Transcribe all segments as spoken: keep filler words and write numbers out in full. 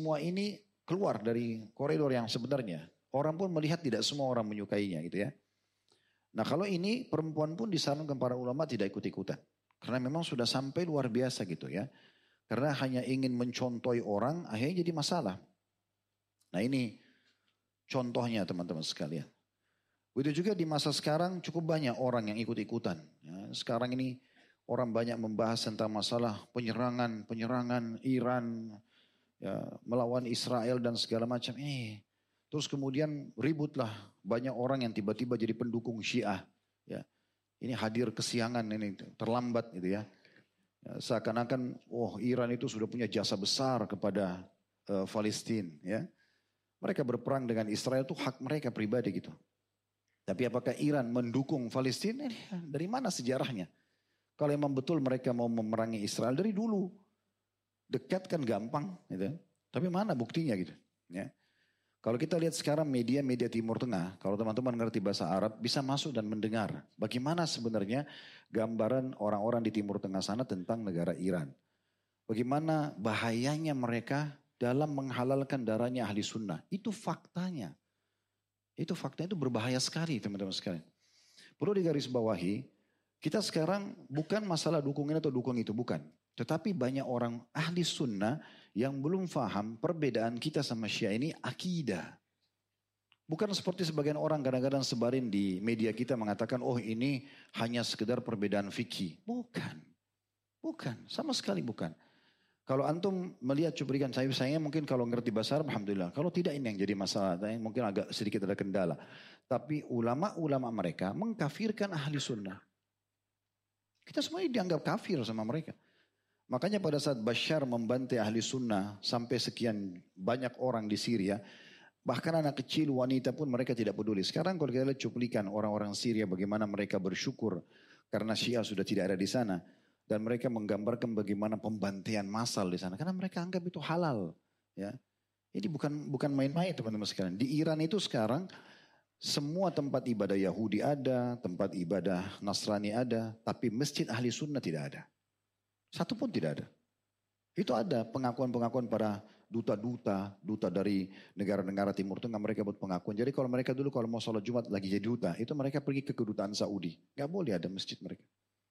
semua ini keluar dari koridor yang sebenarnya. Orang pun melihat tidak semua orang menyukainya gitu ya. Nah kalau ini perempuan pun disarankan para ulama tidak ikut-ikutan. Karena memang sudah sampai luar biasa gitu ya. Karena hanya ingin mencontohi orang akhirnya jadi masalah. Nah ini contohnya teman-teman sekalian. Begitu juga di masa sekarang cukup banyak orang yang ikut-ikutan. Ya, sekarang ini orang banyak membahas tentang masalah penyerangan, penyerangan Iran ya, melawan Israel dan segala macam. Eh, terus kemudian ributlah banyak orang yang tiba-tiba jadi pendukung Syiah. Ya, ini hadir kesiangan ini terlambat gitu ya. Ya seakan-akan, oh Iran itu sudah punya jasa besar kepada uh, Palestina. Ya, mereka berperang dengan Israel itu hak mereka pribadi gitu. Tapi apakah Iran mendukung Palestina? Dari mana sejarahnya? Kalau memang betul mereka mau memerangi Israel dari dulu. Dekat kan gampang. Gitu. Tapi mana buktinya gitu. Ya. Kalau kita lihat sekarang media-media Timur Tengah. Kalau teman-teman ngerti bahasa Arab bisa masuk dan mendengar. Bagaimana sebenarnya gambaran orang-orang di Timur Tengah sana tentang negara Iran. Bagaimana bahayanya mereka dalam menghalalkan darahnya ahli sunnah. Itu faktanya. Itu fakta itu berbahaya sekali teman-teman sekalian. Perlu digarisbawahi, kita sekarang bukan masalah dukung ini atau dukung itu, bukan. Tetapi banyak orang ahli sunnah yang belum faham perbedaan kita sama Syiah ini akidah. Bukan seperti sebagian orang kadang-kadang sebarin di media kita mengatakan, oh ini hanya sekedar perbedaan fikih. Bukan. Bukan, sama sekali bukan. Kalau antum melihat cuplikan saya, saya mungkin kalau ngerti bahasa Arab, alhamdulillah. Kalau tidak ini yang jadi masalah, mungkin agak sedikit ada kendala. Tapi ulama-ulama mereka mengkafirkan ahli sunnah. Kita semuanya dianggap kafir sama mereka. Makanya pada saat Bashar membantai ahli sunnah sampai sekian banyak orang di Syria, bahkan anak kecil, wanita pun mereka tidak peduli. Sekarang kalau kita lihat cuplikan orang-orang Syria bagaimana mereka bersyukur karena Syiah sudah tidak ada di sana. Dan mereka menggambarkan bagaimana pembantaian massal di sana. Karena mereka anggap itu halal. Ya, ini bukan bukan main-main teman-teman sekalian. Di Iran itu sekarang semua tempat ibadah Yahudi ada, tempat ibadah Nasrani ada. Tapi masjid ahli sunnah tidak ada. Satu pun tidak ada. Itu ada pengakuan-pengakuan para duta-duta. Duta dari negara-negara Timur Tengah mereka buat pengakuan. Jadi kalau mereka dulu kalau mau sholat Jumat lagi jadi duta. Itu mereka pergi ke kedutaan Saudi. Gak boleh ada masjid mereka.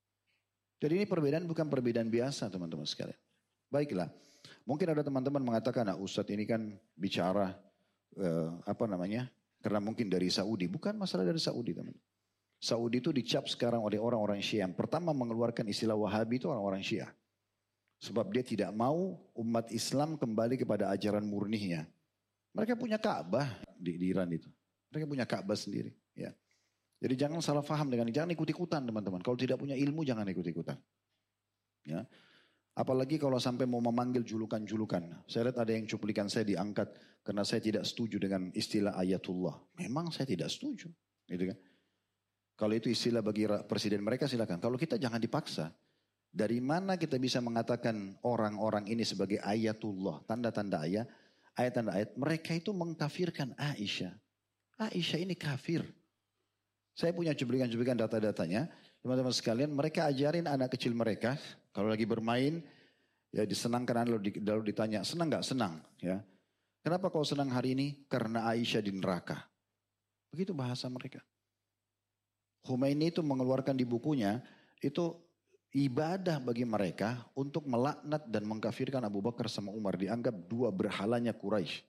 Jadi ini perbedaan bukan perbedaan biasa teman-teman sekalian. Baiklah, mungkin ada teman-teman mengatakan, nah Ustadz ini kan bicara eh, apa namanya? Karena mungkin dari Saudi, bukan masalah dari Saudi teman. Saudi itu dicap sekarang oleh orang-orang Syiah. Yang pertama mengeluarkan istilah Wahabi itu orang-orang Syiah. Sebab dia tidak mau umat Islam kembali kepada ajaran murninya. Mereka punya Ka'bah di, di Iran itu. Mereka punya Ka'bah sendiri. Ya. Jadi jangan salah faham dengan ini. Jangan ikut-ikutan teman-teman. Kalau tidak punya ilmu jangan ikut-ikutan. Ya. Apalagi kalau sampai mau memanggil julukan-julukan. Saya lihat ada yang cuplikan saya diangkat. Karena saya tidak setuju dengan istilah ayatullah. Memang saya tidak setuju. Gitu kan. Kalau itu istilah bagi presiden mereka silakan. Kalau kita jangan dipaksa. Dari mana kita bisa mengatakan orang-orang ini sebagai ayatullah. Tanda-tanda ayat. Ayat-tanda ayat. Mereka itu mengkafirkan Aisyah. Aisyah ini kafir. Saya punya cuplikan-cuplikan data-datanya. Teman-teman sekalian, mereka ajarin anak kecil mereka. Kalau lagi bermain, ya disenangkan lalu, lalu ditanya, senang gak? Senang. Ya. Kenapa kau senang hari ini? Karena Aisyah di neraka. Begitu bahasa mereka. Khomeini itu mengeluarkan di bukunya, itu ibadah bagi mereka untuk melaknat dan mengkafirkan Abu Bakar sama Umar. Dianggap dua berhalanya Quraisy.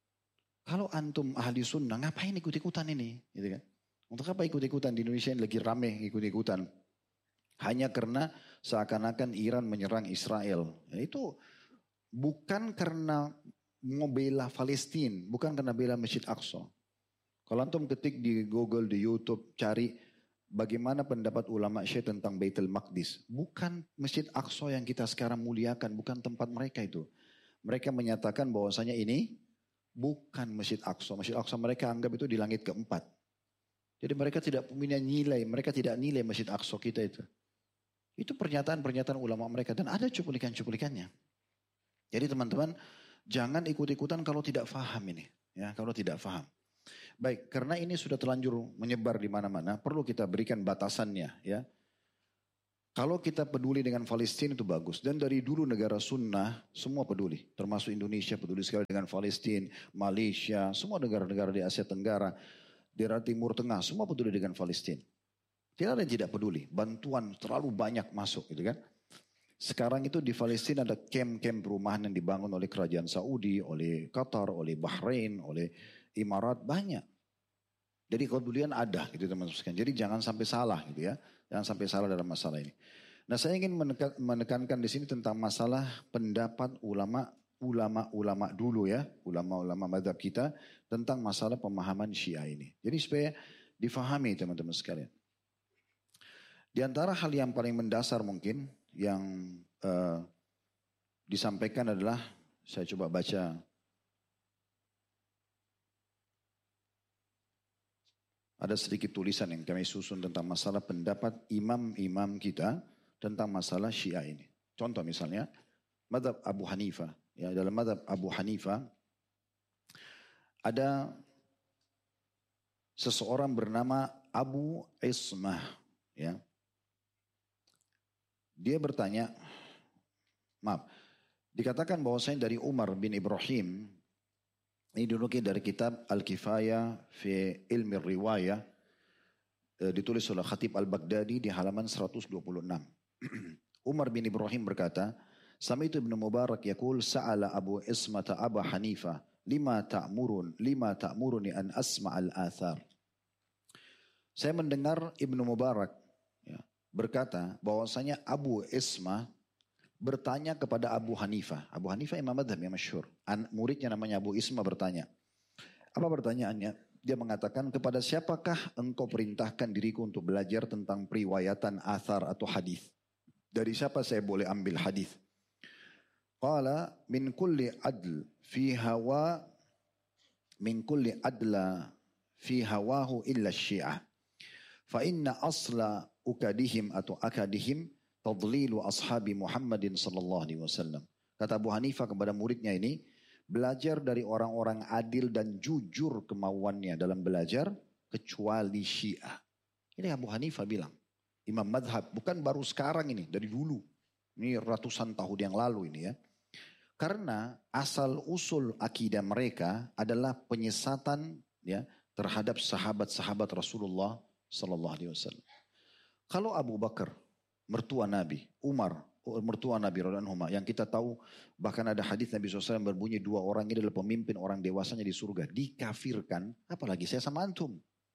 Kalau antum ahli sunnah, ngapain ikut-ikutan ini? Gitu kan? Untuk apa ikut-ikutan di Indonesia yang lagi rame ikut-ikutan? Hanya karena seakan-akan Iran menyerang Israel. Ya, itu bukan karena mau bela Palestina, bukan karena bela Masjid Aqsa. Kalau antum ketik di Google, di YouTube, cari bagaimana pendapat ulama Syiah tentang Baitul Maqdis. Bukan Masjid Aqsa yang kita sekarang muliakan, bukan tempat mereka itu. Mereka menyatakan bahwasanya ini bukan Masjid Aqsa. Masjid Aqsa mereka anggap itu di langit keempat. Jadi mereka tidak punya nilai, mereka tidak nilai Masjid Aqsa kita itu. Itu pernyataan-pernyataan ulama mereka dan ada cuplikan-cuplikannya. Jadi teman-teman jangan ikut-ikutan kalau tidak paham ini, ya, kalau tidak paham. Baik, karena ini sudah terlanjur menyebar di mana-mana, perlu kita berikan batasannya, ya. Kalau kita peduli dengan Palestina itu bagus. Dan dari dulu negara sunnah semua peduli. Termasuk Indonesia peduli sekali dengan Palestina, Malaysia, semua negara-negara di Asia Tenggara, di Timur Tengah, semua peduli dengan Palestina. Tidak ada yang tidak peduli. Bantuan terlalu banyak masuk gitu kan. Sekarang itu di Palestina ada camp-camp perumahan yang dibangun oleh kerajaan Saudi, oleh Qatar, oleh Bahrain, oleh Emirat, banyak. Jadi kepedulian ada gitu teman-teman sekalian. Jadi jangan sampai salah gitu ya. Jangan sampai salah dalam masalah ini. Nah saya ingin menekan, menekankan di sini tentang masalah pendapat ulama ulama-ulama dulu ya. Ulama-ulama mazhab kita tentang masalah pemahaman Syiah ini. Jadi supaya difahami teman-teman sekalian. Di antara hal yang paling mendasar mungkin yang uh, disampaikan adalah, saya coba baca. Ada sedikit tulisan yang kami susun tentang masalah pendapat imam-imam kita tentang masalah Syiah ini. Contoh misalnya, mazhab Abu Hanifah. Ya, dalam mazhab Abu Hanifah ada seseorang bernama Abu Ismah. Ya. Dia bertanya, maaf, dikatakan bahwasanya dari Umar bin Ibrahim, ini dinukil dari kitab Al-Kifayah fi Ilmi Riwayah, ditulis oleh Khatib Al-Baghdadi di halaman seratus dua puluh enam. Umar bin Ibrahim berkata, Sami'tu Ibnu Mubarak yaqul sa'ala Abu Ismata Abu Hanifah, lima ta'murun, lima ta'muruni an asma'al athar. Saya mendengar Ibnu Mubarak ya, berkata bahwasanya Abu Ismah bertanya kepada Abu Hanifah. Abu Hanifah imam madhab yang masyhur. Muridnya namanya Abu Ismah bertanya. Apa pertanyaannya? Dia mengatakan, kepada siapakah engkau perintahkan diriku untuk belajar tentang periwayatan athar atau hadis? Dari siapa saya boleh ambil hadis? Qala min kulli adl fi hawa min kulli adla fi hawahu illa syiah. Fa inna asla ukadihim atau akadihim tadlilu ashabi Muhammadin sallallahu alaihi wasallam. Kata Abu Hanifah kepada muridnya ini, belajar dari orang-orang adil dan jujur kemauannya dalam belajar kecuali Syiah. Ini Abu Hanifah bilang. Imam madhab, bukan baru sekarang ini, dari dulu. Ini ratusan tahun yang lalu ini ya. Karena asal usul akidah mereka adalah penyesatan ya terhadap sahabat-sahabat Rasulullah sallallahu alaihi wasallam. Kalau Abu Bakar mertua Nabi, Umar, mertua Nabi radhiyallahu anhu, yang kita tahu bahkan ada hadis Nabi shallallahu alaihi wasallam berbunyi dua orang ini adalah pemimpin orang dewasanya di surga, dikafirkan, apalagi saya sama antum.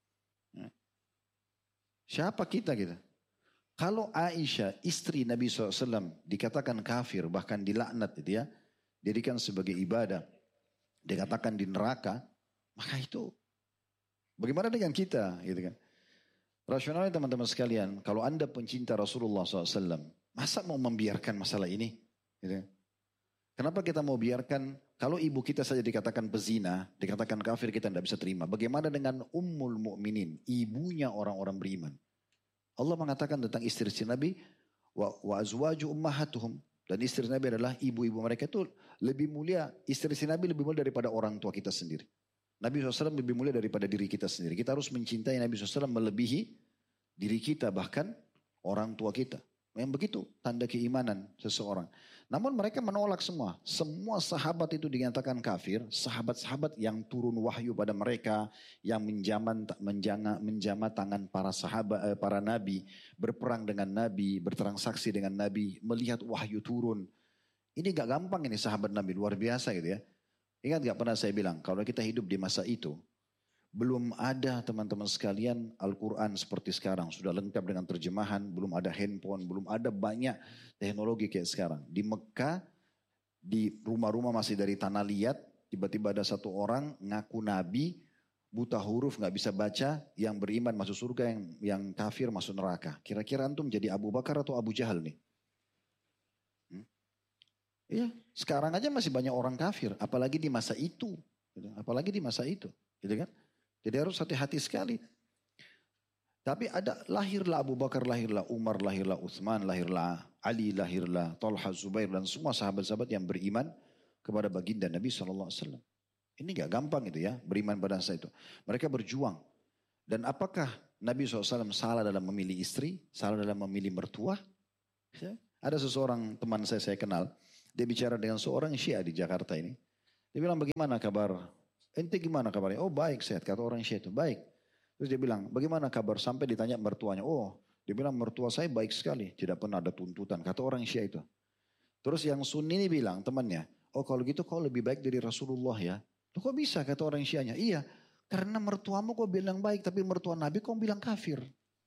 Siapa kita gitu? Kalau Aisyah istri Nabi shallallahu alaihi wasallam dikatakan kafir, bahkan dilaknat itu ya, dijadikan sebagai ibadah, dikatakan di neraka, maka itu bagaimana dengan kita gitu kan? Rasionalnya teman-teman sekalian, kalau anda pencinta Rasulullah shallallahu alaihi wasallam, masa mau membiarkan masalah ini? Gitu. Kenapa kita mau biarkan, kalau ibu kita saja dikatakan pezina, dikatakan kafir, kita tidak bisa terima. Bagaimana dengan Ummul Mukminin, ibunya orang-orang beriman? Allah mengatakan tentang istri-istri Nabi, wa, wa azwaju ummahatuhum. Dan istri Nabi adalah ibu-ibu mereka itu lebih mulia, istri-istri Nabi lebih mulia daripada orang tua kita sendiri. Nabi shallallahu alaihi wasallam lebih mulia daripada diri kita sendiri. Kita harus mencintai Nabi shallallahu alaihi wasallam melebihi diri kita, bahkan orang tua kita. Yang begitu tanda keimanan seseorang. Namun mereka menolak semua. Semua sahabat itu dinyatakan kafir. Sahabat-sahabat yang turun wahyu pada mereka, yang menjaman, menjanga, menjama tangan para sahabat, para nabi, berperang dengan nabi, bertransaksi dengan nabi, melihat wahyu turun. Ini gak gampang ini sahabat Nabi, luar biasa gitu ya. Ingat gak pernah saya bilang, kalau kita hidup di masa itu, belum ada teman-teman sekalian Al-Quran seperti sekarang. Sudah lengkap dengan terjemahan, belum ada handphone, belum ada banyak teknologi kayak sekarang. Di Mekah, di rumah-rumah masih dari tanah liat, tiba-tiba ada satu orang ngaku nabi, buta huruf, gak bisa baca, yang beriman masuk surga, yang, yang kafir masuk neraka. Kira-kira antum jadi Abu Bakar atau Abu Jahal nih? Iya, sekarang aja masih banyak orang kafir, apalagi di masa itu, gitu. Apalagi di masa itu, gitu kan? Jadi harus hati-hati sekali. Tapi ada lahirlah Abu Bakar, lahirlah Umar, lahirlah Utsman, lahirlah Ali, lahirlah Talha, Zubair dan semua sahabat-sahabat yang beriman kepada baginda Nabi shallallahu alaihi wasallam. Ini gak gampang itu ya, beriman pada masa itu. Mereka berjuang. Dan apakah Nabi shallallahu alaihi wasallam salah dalam memilih istri, salah dalam memilih mertua? Ya, ada seseorang teman saya saya kenal, dia bicara dengan seorang Syiah di Jakarta ini. Dia bilang, bagaimana kabar? Ente gimana kabarnya? Oh baik, sehat. Kata orang Syiah itu, baik. Terus dia bilang, bagaimana kabar? Sampai ditanya mertuanya. Oh, dia bilang mertua saya baik sekali. Tidak pernah ada tuntutan. Kata orang Syiah itu. Terus yang Sunni ini bilang, temannya, oh kalau gitu kau lebih baik dari Rasulullah ya. Tuh kok bisa, kata orang Syiahnya. Iya, karena mertuamu kau bilang baik, tapi mertua Nabi kau bilang kafir.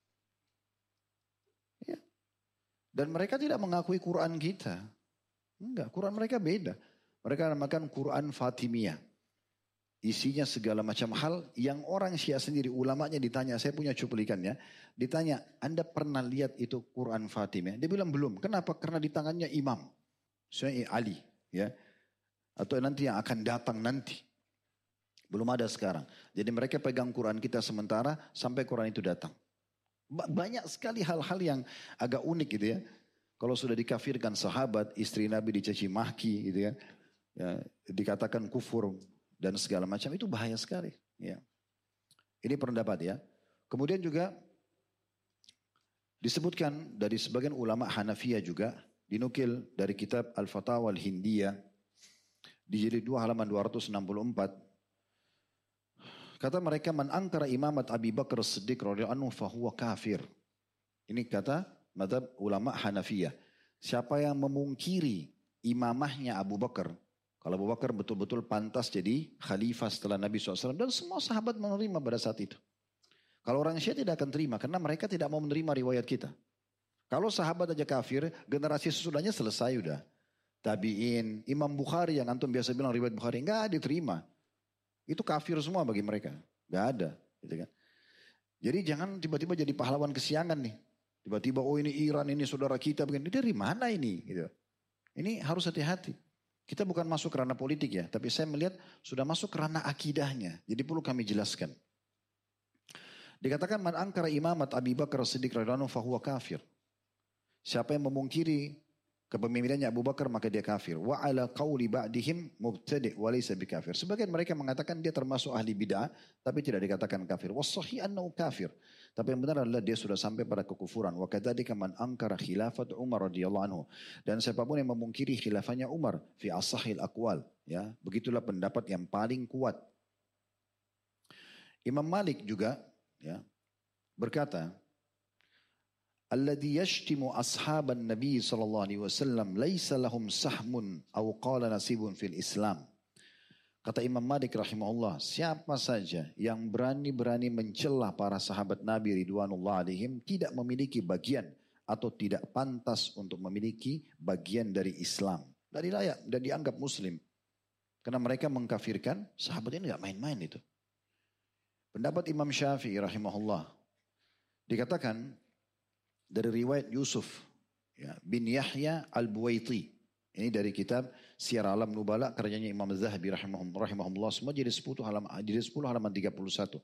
Ya. Dan mereka tidak mengakui Quran kita. Enggak, Quran mereka beda. Mereka namakan Quran Fatimiyah. Isinya segala macam hal yang orang Syiah sendiri, ulamanya ditanya, saya punya cuplikannya. Ditanya, Anda pernah lihat itu Quran Fatimiyah? Dia bilang belum. Kenapa? Karena di tangannya imam. Misalnya Ali. Ya. Atau nanti yang akan datang nanti. Belum ada sekarang. Jadi mereka pegang Quran kita sementara sampai Quran itu datang. Banyak sekali hal-hal yang agak unik gitu ya. Kalau sudah dikafirkan sahabat, istri Nabi dicaci maki gitu ya. Ya, dikatakan kufur dan segala macam, itu bahaya sekali. Ya. Ini pendapat ya. Kemudian juga disebutkan dari sebagian ulama Hanafiyah juga, dinukil dari kitab Al-Fatawa Al-Hindiyah di jilid dua halaman dua ratus enam puluh empat. Kata mereka, man angkara imamat Abi Bakar Siddiq radhiyallahu anhu fahuwa kafir. Ini kata mazhab ulama Hanafiyah. Siapa yang memungkiri imamahnya Abu Bakar, kalau Abu Bakar betul-betul pantas jadi khalifah setelah Nabi shallallahu alaihi wasallam. Dan semua sahabat menerima pada saat itu. Kalau orang Syiah tidak akan terima. Karena mereka tidak mau menerima riwayat kita. Kalau sahabat aja kafir, generasi sesudahnya selesai udah. Tabi'in, Imam Bukhari yang antum biasa bilang riwayat Bukhari. Enggak diterima. Itu kafir semua bagi mereka. Enggak ada. Gitu kan. Jadi jangan tiba-tiba jadi pahlawan kesiangan nih. Tiba-tiba oh ini Iran, ini saudara kita. Begini. Dari mana ini? Gitu. Ini harus hati-hati. Kita bukan masuk ke ranah politik ya, tapi saya melihat sudah masuk ke ranah akidahnya. Jadi perlu kami jelaskan. Dikatakan man angkara imamat Abi Bakar Siddiq radhiyallahu anhu fahuwa kafir. Siapa yang memungkiri kepemimpinannya Abu Bakar maka dia kafir. Wa ala qawli ba'dihim mubtadi' wa laysa bikafir. Sebagian mereka mengatakan dia termasuk ahli bid'ah tapi tidak dikatakan kafir. Was-sahih annahu kafir. Tapi yang benar adalah dia sudah sampai pada kekufuran. Wa kadzalika man angkara khilafat Umar radhiyallahu anhu. Dan siapapun yang memungkiri khilafahnya Umar fi ashahil aqwal, ya, begitulah pendapat yang paling kuat. Imam Malik juga ya berkata, alladhi yashtimu ashaban nabi sallallahu alaihi wasallam laisa lahum sahmun aw qala nasibun fil Islam. Kata Imam Malik rahimahullah, siapa saja yang berani-berani mencela para sahabat Nabi ridwanullah alaihim tidak memiliki bagian atau tidak pantas untuk memiliki bagian dari Islam. Dari layak dan dianggap muslim. Karena mereka mengkafirkan sahabat ini gak main-main itu. Pendapat Imam Syafi'i rahimahullah dikatakan dari riwayat Yusuf ya, bin Yahya al-Buwaiti. Ini dari kitab Syiar Alam Nubala karyanya Imam Zahabi rahimahullah. Semua jadi sepuluh halaman, jadi sepuluh halaman tiga puluh satu.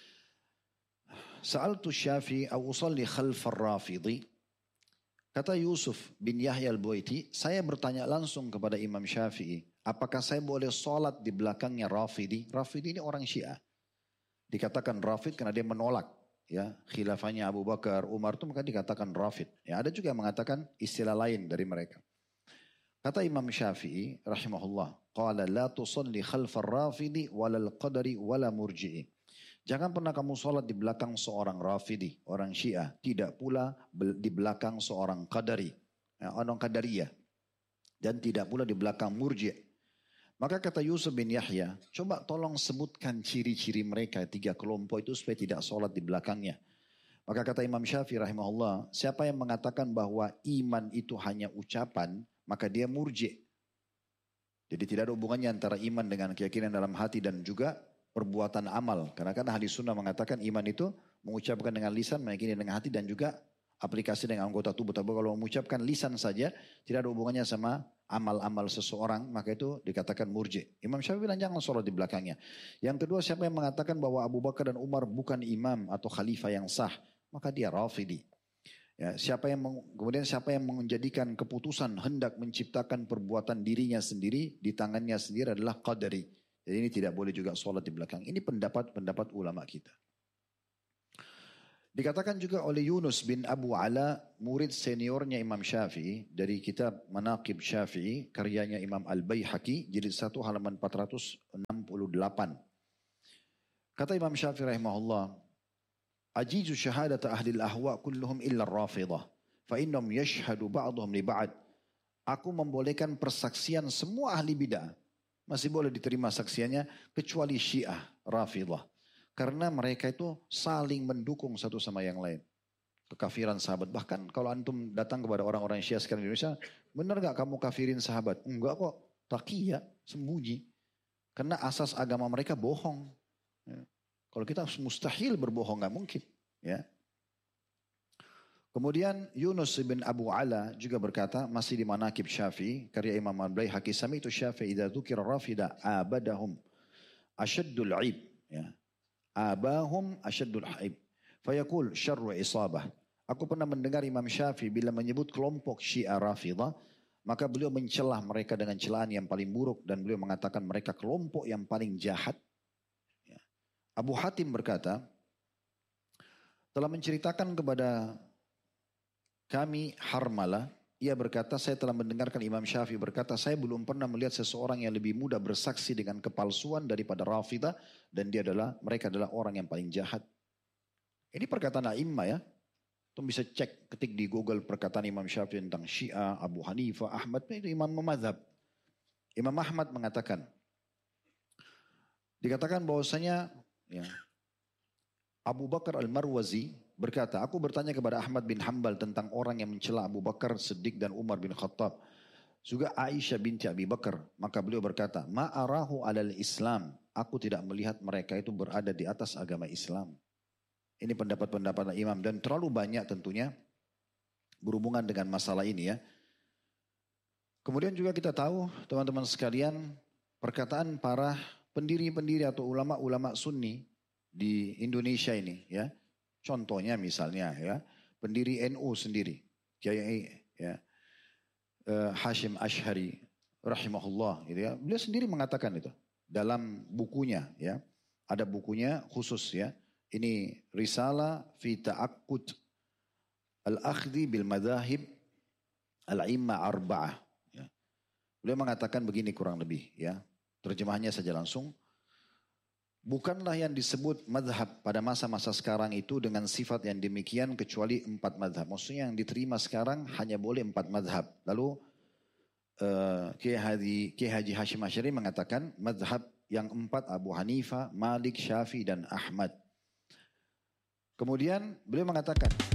Sa'altu Syafi'i aw usalli khalfar Rafidhi. Kata Yusuf bin Yahya al-Buwaiti, saya bertanya langsung kepada Imam Syafi'i, apakah saya boleh sholat di belakangnya Rafidhi? Rafidhi ini orang Syiah. Dikatakan Rafid karena dia menolak ya khilafahnya Abu Bakar, Umar itu maka dikatakan Rafid. Ya ada juga yang mengatakan istilah lain dari mereka. Kata Imam Syafi'i rahimahullah, qala la tusalli khalfar rafidi walal qadari wala murji'i. Jangan pernah kamu sholat di belakang seorang rafidi, orang Syiah, tidak pula di belakang seorang qadari, ya, orang qadariyah, dan tidak pula di belakang murji'. Maka kata Yusuf bin Yahya, coba tolong sebutkan ciri-ciri mereka tiga kelompok itu supaya tidak sholat di belakangnya. Maka kata Imam Syafi'i rahimahullah, siapa yang mengatakan bahwa iman itu hanya ucapan, maka dia murji'. Jadi tidak ada hubungannya antara iman dengan keyakinan dalam hati dan juga perbuatan amal. Karena kan ahli sunnah mengatakan iman itu mengucapkan dengan lisan, meyakini dengan hati dan juga aplikasi dengan anggota tubuh. Tapi kalau mengucapkan lisan saja tidak ada hubungannya sama amal-amal seseorang, maka itu dikatakan murji'. Imam Syafi'i bilang jangan sholat di belakangnya. Yang kedua, siapa yang mengatakan bahwa Abu Bakar dan Umar bukan imam atau khalifah yang sah, maka dia Rafidi. Ya, siapa yang meng, kemudian siapa yang menjadikan keputusan hendak menciptakan perbuatan dirinya sendiri di tangannya sendiri adalah qadari. Jadi ini tidak boleh juga sholat di belakang. Ini pendapat-pendapat ulama kita. Dikatakan juga oleh Yunus bin Abu Ala, murid seniornya Imam Syafi'i, dari kitab Manaqib Syafi'i, karyanya Imam Al-Baihaqi, jilid satu halaman empat ratus enam puluh delapan. Kata Imam Syafi'i rahimahullah, ajizu syahadata ahli al-ahwa kulluhum illa ar-rafidah, fa innahum yashhadu ba'dhum li ba'd. Aku membolehkan persaksian semua ahli bid'ah, masih boleh diterima saksiannya, kecuali Syiah, Rafidah. Karena mereka itu saling mendukung satu sama yang lain. Kekafiran sahabat. Bahkan kalau antum datang kepada orang-orang Syiah sekarang di Indonesia, benar gak kamu kafirin sahabat? Enggak kok, taqiyya, sembunyi. Karena asas agama mereka bohong. Ya. Kalau kita mustahil berbohong, gak mungkin. Ya. Kemudian Yunus bin Abu Ala juga berkata, masih di Manaqib Syafi'i, karya Imam Al-Baihaqi, sami'tu Syafi'i idza dzukira rafida abadahum asyaddul 'aib. Ya. Abahum asyaddul 'aib. Fayaqul syarru isabah. Aku pernah mendengar Imam Syafi'i bila menyebut kelompok Syiah Rafidah, maka beliau mencelah mereka dengan celaan yang paling buruk dan beliau mengatakan mereka kelompok yang paling jahat. Ya. Abu Hatim berkata, telah menceritakan kepada kami Harmalah, ia berkata, saya telah mendengarkan Imam Syafi'i berkata, saya belum pernah melihat seseorang yang lebih mudah bersaksi dengan kepalsuan daripada Rafidah, dan dia adalah, mereka adalah orang yang paling jahat. Ini perkataan A'immah ya. Itu bisa cek, ketik di Google perkataan Imam Syafi'i tentang Syiah, Abu Hanifah, Ahmad, itu imam mazhab. Imam Ahmad mengatakan, dikatakan bahwasanya ya, Abu Bakar Al-Marwazi berkata, aku bertanya kepada Ahmad bin Hanbal tentang orang yang mencela Abu Bakar, Siddiq dan Umar bin Khattab. Juga Aisyah binti Abi Bakar. Maka beliau berkata, ma'arahu alal Islam. Aku tidak melihat mereka itu berada di atas agama Islam. Ini pendapat-pendapat imam. Dan terlalu banyak tentunya berhubungan dengan masalah ini ya. Kemudian juga kita tahu teman-teman sekalian, perkataan para pendiri-pendiri atau ulama-ulama sunni di Indonesia ini ya. Contohnya misalnya ya, pendiri N U sendiri, Kiai ya, uh, Hashim Ash'ari rahimahullah gitu ya. Beliau sendiri mengatakan itu dalam bukunya ya. Ada bukunya khusus ya. Ini Risalah fi Ta'aqqud Al-Akhdhi bil Madahib Al-Imma Arba'ah ya. Beliau mengatakan begini kurang lebih ya. Terjemahannya saja langsung. Bukanlah yang disebut madhab pada masa-masa sekarang itu dengan sifat yang demikian kecuali empat madhab. Maksudnya yang diterima sekarang hanya boleh empat madhab. Lalu uh, Kiai Haji, Kiai Haji Hashim Ash'ari mengatakan madhab yang empat Abu Hanifah, Malik, Syafi'i dan Ahmad. Kemudian beliau mengatakan